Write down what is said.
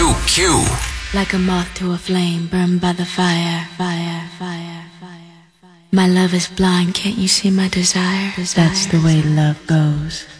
Q. Like a moth to a flame, burned by the fire, fire, fire, fire. My love is blind, can't you see my desire? That's the way love goes.